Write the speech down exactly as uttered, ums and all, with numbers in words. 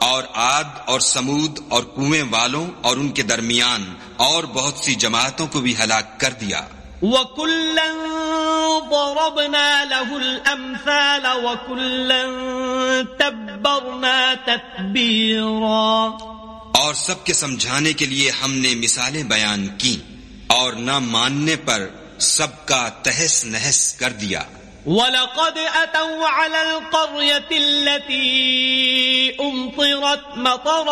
और आद और समूद और कुएं वालों और उनके दरमियान और बहुत सी जमातों को भी हलाक कर दिया। وَكُلًّا ضَرَبْنَا لَهُ الْأَمْثَالَ وَكُلًّا تَبَّرْنَا تَتْبِيرًا। और सबके समझाने के लिए हमने मिसालें बयान की और न मानने पर सबका तहस नहस कर दिया। وَلَقَدْ أَتَوْا عَلَى الْقَرْيَةِ الَّتِي أُمْطِرَتْ مَطَرَ